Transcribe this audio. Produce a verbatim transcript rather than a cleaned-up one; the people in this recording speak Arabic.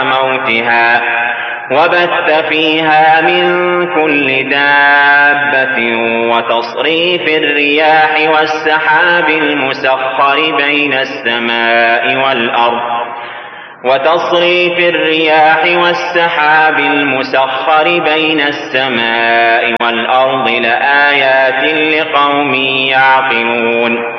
موتها وبث فيها من كل دابة وتصريف الرياح والسحاب المسخر بين السماء والأرض وتصريف الرياح والسحاب المسخر بين السماء والأرض لآيات لقوم يعقلون